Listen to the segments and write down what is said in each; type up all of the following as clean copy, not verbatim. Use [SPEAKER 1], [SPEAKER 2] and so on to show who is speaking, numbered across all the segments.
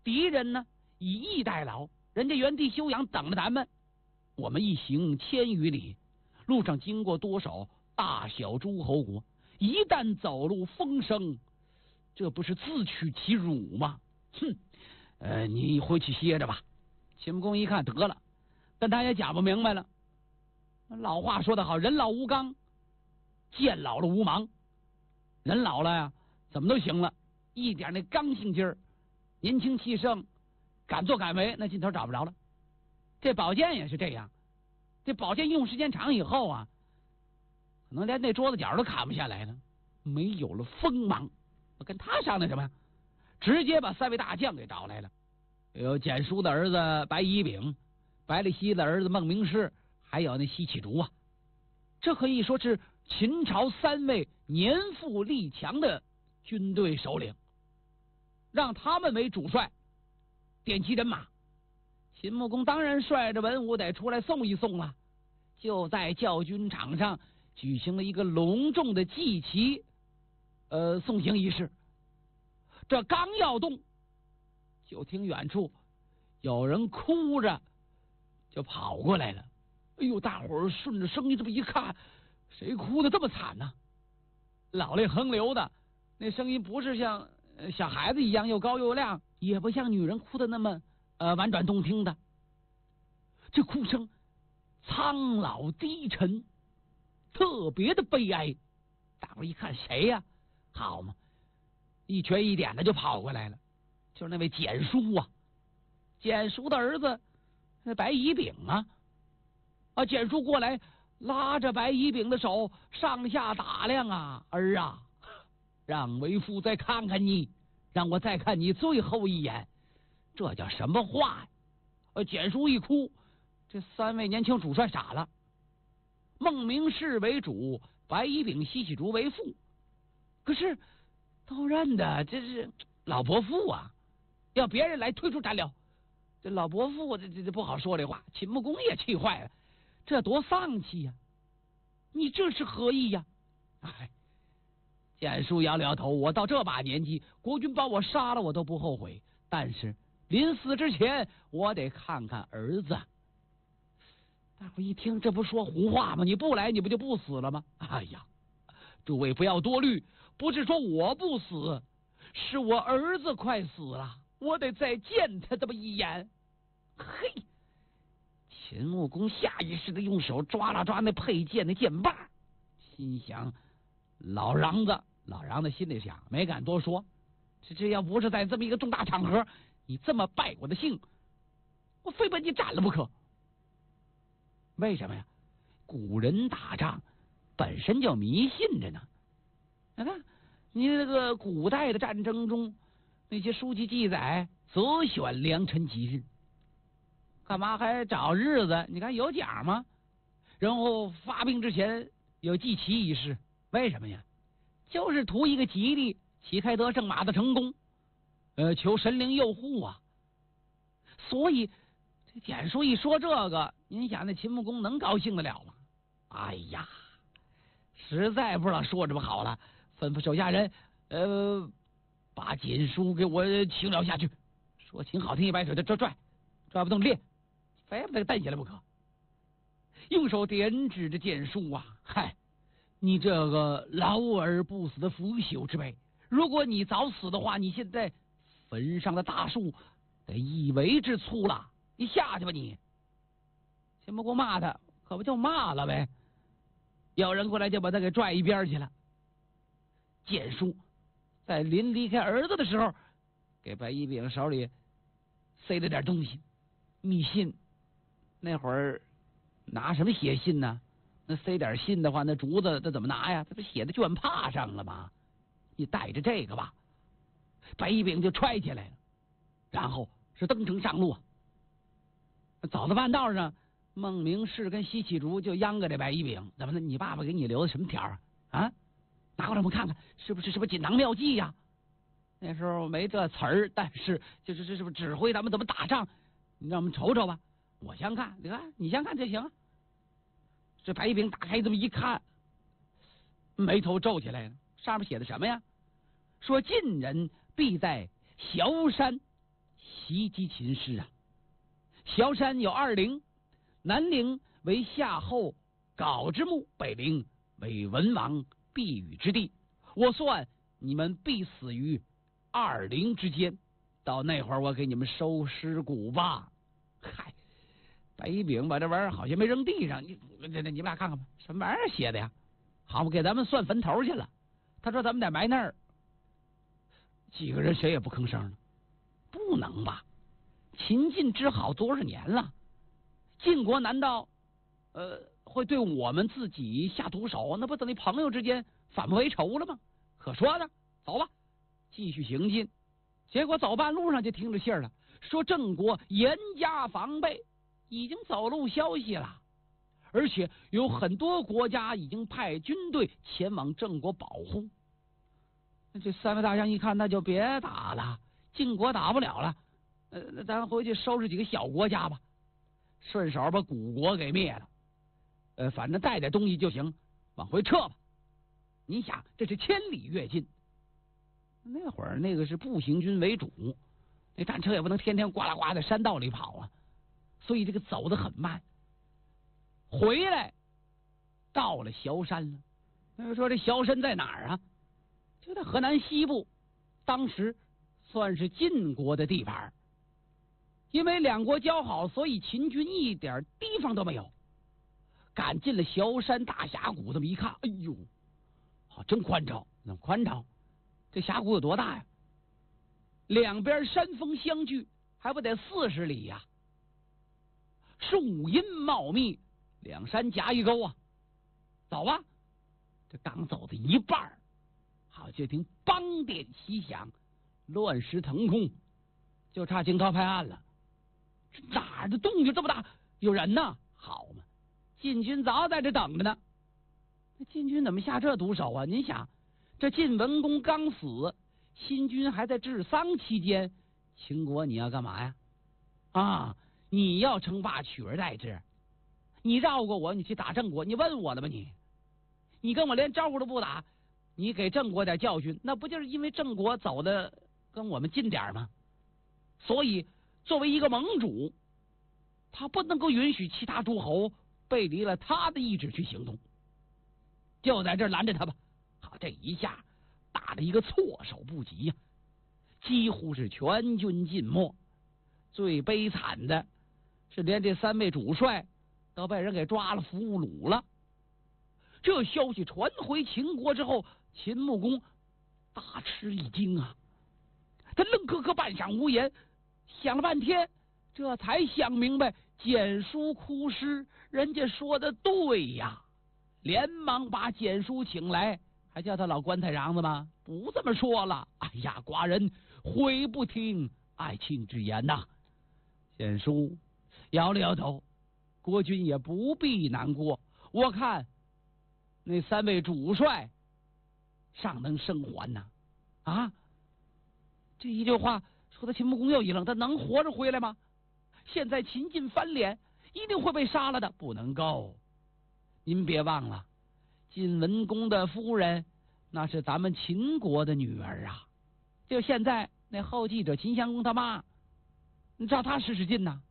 [SPEAKER 1] 敌人呢以逸待劳，人家原地休养，等着咱们。我们一行千余里，路上经过多少大小诸侯国，一旦走入风声，这不是自取其辱吗？哼！你回去歇着吧。秦穆公一看得了，但他也讲不明白了。老话说得好，人老无刚，剑老了无芒。人老了呀，怎么都行了，一点那刚性劲儿，年轻气盛，敢作敢为，那劲头找不着了。这宝剑也是这样，这宝剑用时间长以后啊，可能连那桌子角都砍不下来了，没有了锋芒。我跟他商量什么呀？直接把3位大将给找来了，有简叔的儿子白乙丙，白利息的儿子孟明视，还有那西岐竹啊。这可以说是秦朝3位年富力强的军队首领，让他们为主帅，点齐人马。秦穆公当然率着文武得出来送一送了，就在教军场上举行了一个隆重的祭旗送行仪式。这刚要动，就听远处有人哭着就跑过来了。哎呦，大伙儿顺着声音这么一看，谁哭的这么惨呢？老泪横流的，那声音不是像小孩子一样又高又亮，也不像女人哭的那么婉转动听的。这哭声苍老低沉，特别的悲哀。大伙一看谁呀？好嘛，一瘸一点的就跑过来了，就是那位简叔啊，简叔的儿子那白乙丙啊。简叔过来拉着白乙丙的手上下打量啊，儿啊，让为父再看看你，让我再看你最后一眼，这叫什么话呀？简叔一哭，这3位年轻主帅傻了。孟明视为主，白乙丙、西岐竹为副，可是都认得这是老伯父啊，要别人来推出斩了。这老伯父这不好说这话。秦穆公也气坏了，这多丧气呀！你这是何意呀？简叔摇了摇头，我到这把年纪，国君把我杀了我都不后悔，但是临死之前我得看看儿子。大伙一听，这不说胡话吗？你不来你不就不死了吗？哎呀，诸位不要多虑，不是说我不死，是我儿子快死了，我得再见他这么一眼。嘿，秦穆公下意识的用手抓了抓那佩剑的剑把，心想老瓤子心里想，没敢多说。这要不是在这么一个重大场合，你这么败我的兴，我非把你斩了不可。为什么呀？古人打仗本身就迷信着呢。你看，你这个古代的战争中，那些书籍记载择选良辰吉日，干嘛还找日子？你看有讲吗？然后发兵之前有祭旗仪式，为什么呀？就是图一个吉利，旗开得胜，马的成功，求神灵佑护啊。所以这简叔一说这个，您想那秦穆公能高兴得了吗？哎呀，实在不知道说什么好了，吩咐手下人把简叔给我请了下去。说请好听，一摆手就拽不动练，非把他给带起来不可。用手点指着简叔啊，嗨，你这个老而不死的腐朽之辈，如果你早死的话，你现在坟上的大树得一围之粗了，你下去吧你。秦穆公骂他，可不就骂了呗。有人过来就把他给拽一边去了。简叔在临离开儿子的时候，给白乙丙手里塞了点东西，密信。那会儿拿什么写信呢？那塞点信的话，那竹子这怎么拿呀？这不写在绢帕上了吗？你带着这个吧。白乙丙就揣起来了，然后是登城上路。走到半道上，孟明视跟西岐竹就央个这白乙丙，怎么的？你爸爸给你留的什么条啊？拿过来我们看看，是不是什么锦囊妙计呀？那时候没这词儿，但是就是这是不是指挥咱们怎么打仗？你让我们瞅瞅吧。我先看，你看你先看就行。这白乙丙打开这么一看，眉头皱起来了。上面写的什么呀？说晋人必在崤山袭击秦师啊。萧山有2陵，南陵为夏后杲之墓，北陵为文王避雨之地。我算你们必死于2陵之间，到那会儿我给你们收尸骨吧。嗨，白乙丙把这玩意儿好像没扔地上，你们俩看看吧，什么玩意儿写的呀？好，给咱们算坟头去了。他说咱们得埋那儿。几个人谁也不吭声了。不能吧？秦晋之好多少年了，晋国难道会对我们自己下毒手？那不等于朋友之间反目为仇了吗？可说呢，走吧，继续行进。结果走半路上就听着信儿了，说郑国严加防备，已经走漏消息了，而且有很多国家已经派军队前往郑国保护。那这3位大将一看，那就别打了，晋国打不了了，那咱回去收拾几个小国家吧，顺手把古国给灭了。反正带点东西就行，往回撤吧。你想，这是千里跃进。那会儿那个是步行军为主，那战车也不能天天呱啦呱在山道里跑啊，所以这个走得很慢。回来到了萧山了。那个说这萧山在哪儿啊？就在河南西部，当时算是晋国的地盘。因为2国交好，所以秦军一点地方都没有。赶进了萧山大峡谷，这么一看，哎呦，好真宽敞，那宽敞。这峡谷有多大呀？两边山峰相距，还不得40里呀？树荫茂密，两山夹一沟啊。走吧，这刚走到一半，好，就听梆电齐响，乱石腾空，就差惊涛拍岸了。哪儿的动静这么大？有人呢？好嘛，晋军早在这等着呢。那晋军怎么下这毒手啊？您想，这晋文公刚死，新军还在治丧期间，秦国你要干嘛呀？啊，你要称霸取而代之？你绕过我，你去打郑国，你问我了吗？你跟我连招呼都不打，你给郑国点教训，那不就是因为郑国走的跟我们近点吗？所以作为一个盟主，他不能够允许其他诸侯背离了他的意志去行动，就在这拦着他吧。好，这一下打了一个措手不及呀，几乎是全军尽没。最悲惨的是，连这3位主帅都被人给抓了，俘虏了。这消息传回秦国之后，秦穆公大吃一惊啊，他愣磕磕半晌无言，想了半天，这才想明白简书哭师人家说的对呀，连忙把简书请来，还叫他老棺材瓤子吗？不这么说了。哎呀，寡人悔不听爱卿之言呐。简书摇了摇头，国君也不必难过，我看那3位主帅尚能生还呐。啊，这一句话说的秦穆公又一愣，他能活着回来吗？现在秦晋翻脸，一定会被杀了的，不能够。您别忘了，晋文公的夫人那是咱们秦国的女儿啊，就现在那后继者秦襄公他妈，你照他使劲呐。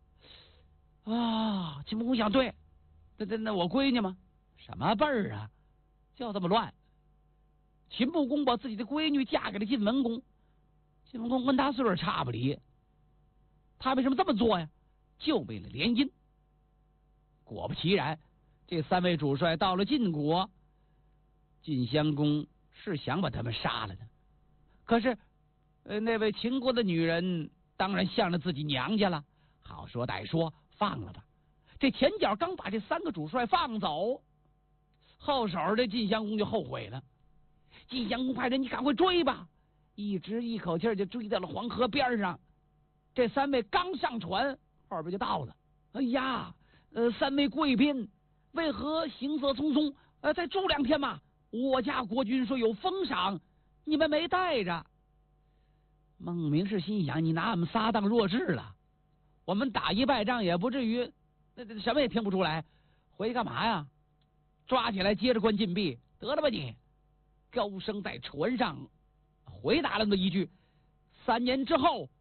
[SPEAKER 1] 啊，秦穆公想，对，那我闺女吗？什么辈儿啊，就这么乱。秦穆公把自己的闺女嫁给了晋文公，晋文公跟他岁数差不离，他为什么这么做呀？就为了联姻。果不其然，这3位主帅到了晋国，晋襄公是想把他们杀了的，可是那位秦国的女人当然向着自己娘家了，好说歹说，放了吧。这前脚刚把这3个主帅放走，后手的晋襄公就后悔了。晋襄公派人，你赶快追吧，一直一口气就追到了黄河边上。这3位刚上船，后边就到了。哎呀，3位贵宾，为何行色匆匆？再住2天嘛，我家国君说有封赏，你们没带着。孟明氏心想，你拿我们撒当弱智了，我们打一败仗也不至于什么也听不出来，回去干嘛呀？抓起来接着关禁闭得了吧你。高升在船上回答了那么一句：3年之后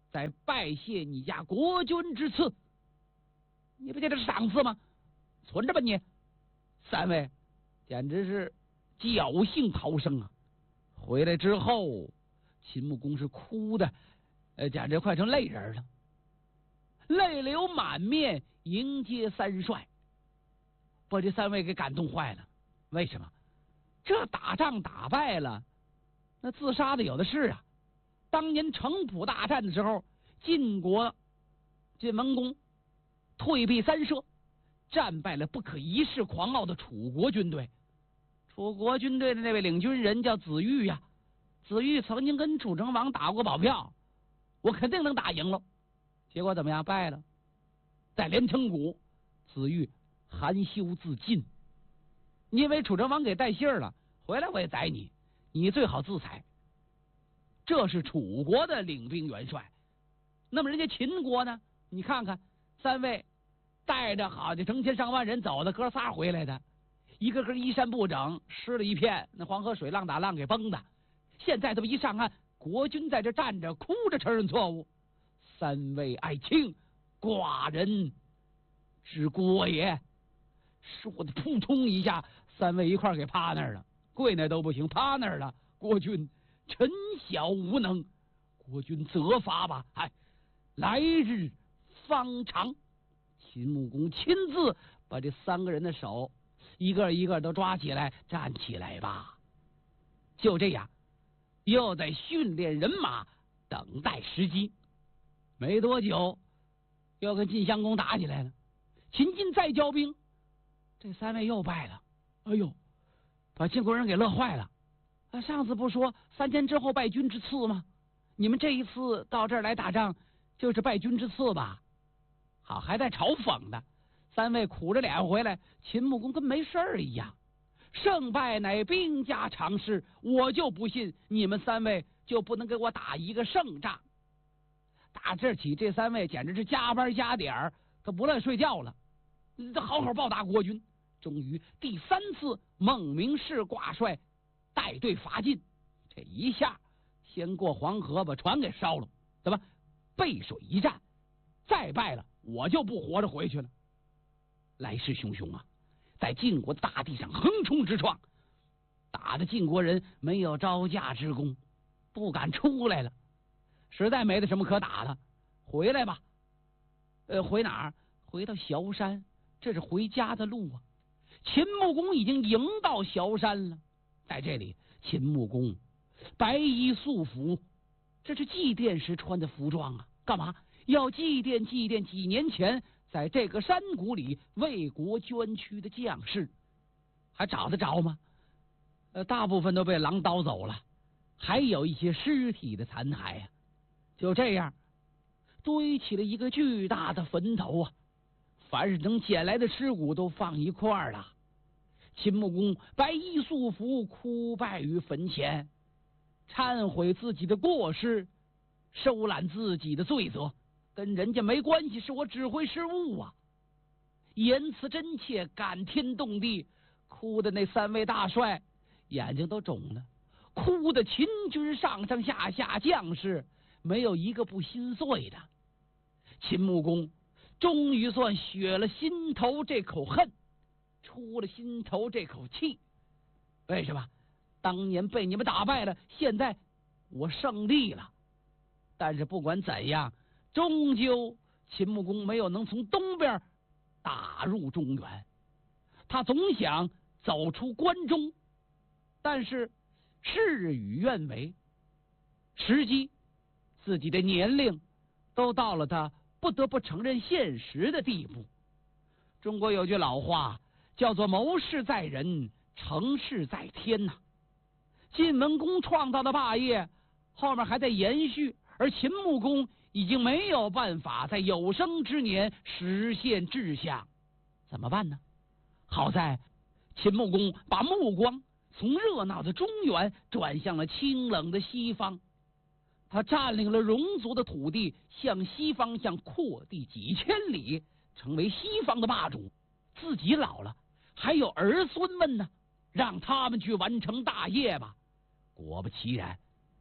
[SPEAKER 1] 再拜谢你家国君之赐。你不觉得是赏赐吗？存着吧你。三位简直是侥幸逃生啊！回来之后，秦穆公是哭的，简直快成泪人了，泪流满面迎接三帅，把这三位给感动坏了。为什么？这打仗打败了，那自杀的有的是啊。当年城濮大战的时候，晋文公退避三舍，战败了不可一世狂傲的楚国军队。楚国军队的那位领军人叫子玉呀，子玉曾经跟楚成王打过保票，我肯定能打赢了。结果怎么样？败了。在连城谷，子玉含羞自尽，因为楚成王给带信了，回来我也宰你，你最好自裁。这是楚国的领兵元帅。那么人家秦国呢？你看看，三位带着好的成千上万人走的哥仨回来的，一个个衣衫不整，湿了一片，那黄河水浪打浪给崩的。现在这么一上岸，国君在这站着，哭着承认错误。三位爱卿，寡人之过也。说的扑通一下，三位一块给趴那儿了，跪那都不行，趴那儿了。国君，臣小无能，国君责罚吧。来日方长。秦穆公亲自把这三个人的手一个一个都抓起来，站起来吧。就这样，又在训练人马，等待时机。没多久，又跟晋襄公打起来了。秦晋再交兵，这三位又败了。哎呦，把晋国人给乐坏了。上次不说3天之后拜君之赐吗？你们这一次到这儿来打仗，就是拜君之赐吧？好，还在嘲讽的。三位苦着脸回来，秦穆公跟没事儿一样。胜败乃兵家常事，我就不信你们三位就不能给我打一个胜仗。打这起，这三位简直是加班加点儿，都不乐意睡觉了，好好报答国君。终于第3次，孟明视挂帅带队伐晋，这一下先过黄河把船给烧了，对吧？背水一战，再败了我就不活着回去了。来势汹汹啊，在晋国的大地上横冲直撞，打的晋国人没有招架之功，不敢出来了，实在没得什么可打了，回来吧。回哪儿？回到崤山，这是回家的路啊。秦穆公已经迎到崤山了，在这里，秦穆公白衣素服，这是祭奠时穿的服装啊。干嘛？要祭奠几年前在这个山谷里为国捐躯的将士。还找得着吗？大部分都被狼刀走了，还有一些尸体的残骸啊。就这样堆起了一个巨大的坟头啊，凡是能捡来的尸骨都放一块儿了。秦穆公白衣素服，哭拜于坟前，忏悔自己的过失，收揽自己的罪责，跟人家没关系，是我指挥失误啊。言辞真切，感天动地，哭的那三位大帅眼睛都肿了，哭的秦军上上下下将士没有一个不心碎的。秦穆公终于算雪了心头这口恨，出了心头这口气。为什么？当年被你们打败了，现在我胜利了。但是不管怎样，终究秦穆公没有能从东边打入中原，他总想走出关中，但是事与愿违，时机自己的年龄都到了他不得不承认现实的地步。中国有句老话叫做谋事在人，成事在天呐。晋文公创造的霸业后面还在延续，而秦穆公已经没有办法在有生之年实现志向，怎么办呢？好在秦穆公把目光从热闹的中原转向了清冷的西方，他占领了戎族的土地，向西方向扩地几千里，成为西方的霸主。自己老了，还有儿孙们呢，让他们去完成大业吧。果不其然，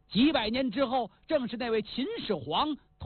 [SPEAKER 1] 几百年之后，正是那位秦始皇